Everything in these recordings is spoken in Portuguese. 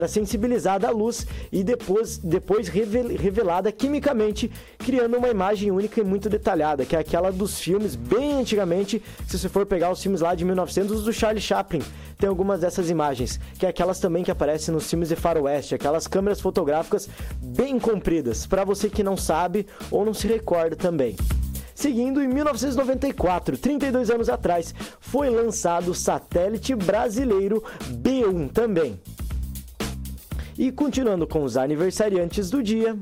sensibilizada à luz e depois revelada quimicamente, criando uma imagem única e muito detalhada, que é aquela dos filmes bem antigamente. Se você for pegar os filmes lá de 1900 do Charlie Chaplin, tem algumas dessas imagens, que é aquelas também que aparecem nos filmes de faroeste, aquelas câmeras fotográficas bem compridas, para você que não sabe ou não se recorda também. Seguindo, em 1994, 32 anos atrás, foi lançado o satélite brasileiro B1 também. E continuando com os aniversariantes do dia...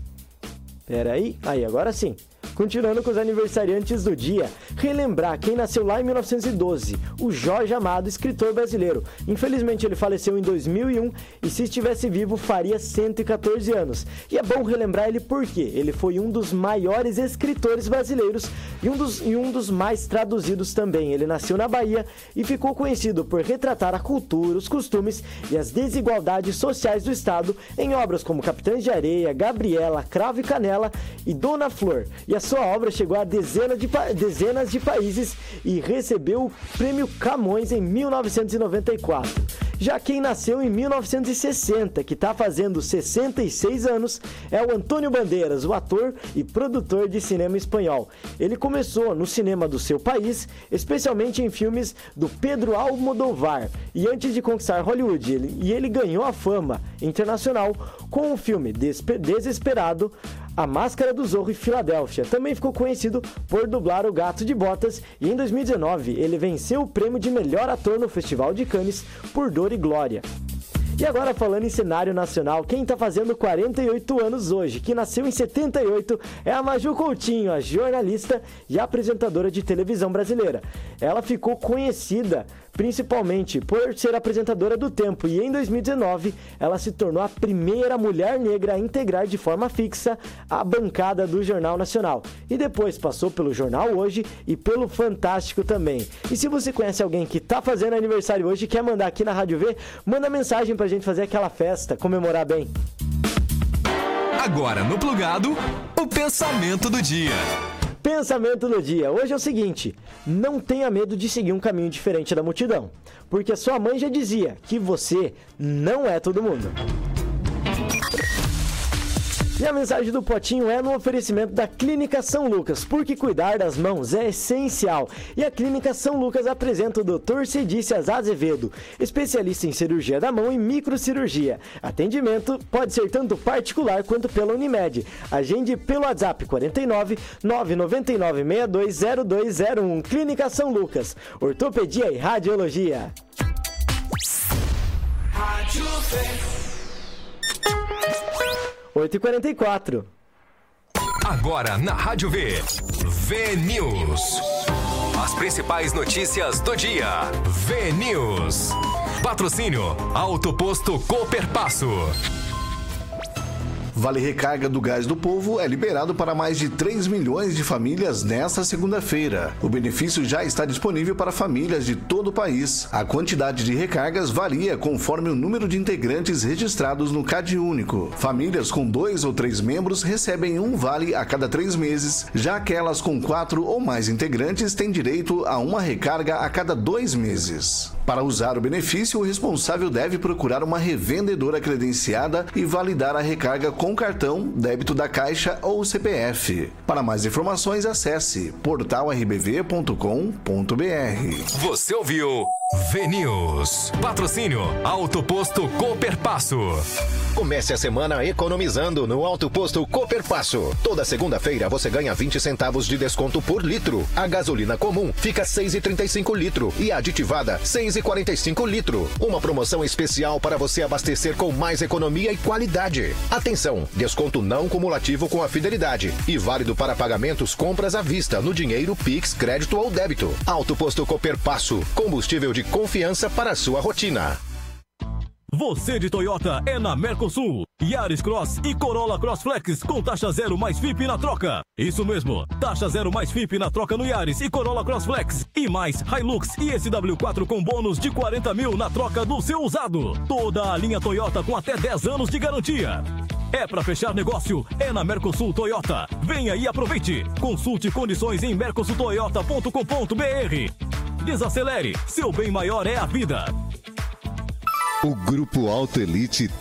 Aí, agora sim. Continuando com os aniversariantes do dia, relembrar quem nasceu lá em 1912, o Jorge Amado, escritor brasileiro. Infelizmente ele faleceu em 2001 e se estivesse vivo faria 114 anos. E é bom relembrar ele porque ele foi um dos maiores escritores brasileiros e um dos mais traduzidos também. Ele nasceu na Bahia e ficou conhecido por retratar a cultura, os costumes e as desigualdades sociais do estado em obras como Capitães de Areia, Gabriela, Cravo e Canela e Dona Flor. E a sua obra chegou a dezenas de países e recebeu o Prêmio Camões em 1994. Já quem nasceu em 1960, que está fazendo 66 anos, é o Antônio Bandeiras, o ator e produtor de cinema espanhol. Ele começou no cinema do seu país, especialmente em filmes do Pedro Almodóvar, e antes de conquistar Hollywood, ele ganhou a fama internacional com o filme Desesperado, A Máscara do Zorro e Filadélfia. Também ficou conhecido por dublar o Gato de Botas e em 2019 ele venceu o prêmio de melhor ator no Festival de Cannes por Dor e Glória. E agora falando em cenário nacional, quem está fazendo 48 anos hoje, que nasceu em 78, é a Maju Coutinho, a jornalista e apresentadora de televisão brasileira. Ela ficou conhecida principalmente por ser apresentadora do Tempo e em 2019 ela se tornou a primeira mulher negra a integrar de forma fixa a bancada do Jornal Nacional. E depois passou pelo Jornal Hoje e pelo Fantástico também. E se você conhece alguém que está fazendo aniversário hoje e quer mandar aqui na Rádio V, manda mensagem pra gente fazer aquela festa, comemorar bem. Agora no Plugado, o pensamento do dia. Pensamento do dia. Hoje é o seguinte: não tenha medo de seguir um caminho diferente da multidão, porque a sua mãe já dizia que você não é todo mundo. E a mensagem do Potinho é no oferecimento da Clínica São Lucas, porque cuidar das mãos é essencial. E a Clínica São Lucas apresenta o Dr. Cedícias Azevedo, especialista em cirurgia da mão e microcirurgia. Atendimento pode ser tanto particular quanto pela Unimed. Agende pelo WhatsApp 49 999 620201. Clínica São Lucas, ortopedia e radiologia. Rádio 8h44. Agora na Rádio V, V-News. As principais notícias do dia. V-News. Patrocínio Auto Posto Cooperpasso. Vale Recarga do Gás do Povo é liberado para mais de 3 milhões de famílias nesta segunda-feira. O benefício já está disponível para famílias de todo o país. A quantidade de recargas varia conforme o número de integrantes registrados no CadÚnico. Famílias com 2 ou 3 membros recebem um vale a cada 3 meses, já aquelas com 4 ou mais integrantes têm direito a uma recarga a cada 2 meses. Para usar o benefício, o responsável deve procurar uma revendedora credenciada e validar a recarga com cartão, débito da Caixa ou CPF. Para mais informações, acesse portalrbv.com.br. Você ouviu V-News. Patrocínio Auto Posto Cooperpasso. Comece a semana economizando no Auto Posto Cooperpasso. Toda segunda-feira você ganha 20 centavos de desconto por litro. A gasolina comum fica 6,35 litro e a aditivada 6,45 litro. Uma promoção especial para você abastecer com mais economia e qualidade. Atenção, desconto não cumulativo com a fidelidade e válido para pagamentos compras à vista no dinheiro, Pix, crédito ou débito. Auto Posto Cooperpasso, combustível de confiança para a sua rotina. Você de Toyota é na Mercosul. Yaris Cross e Corolla Cross Flex com taxa 0 mais FIP na troca. Isso mesmo, taxa 0 mais FIP na troca no Yaris e Corolla Cross Flex. E mais Hilux e SW4 com bônus de 40 mil na troca do seu usado. Toda a linha Toyota com até 10 anos de garantia. É pra fechar negócio, é na Mercosul Toyota. Venha e aproveite. Consulte condições em mercosultoyota.com.br. Desacelere, seu bem maior é a vida. O Grupo Auto Elite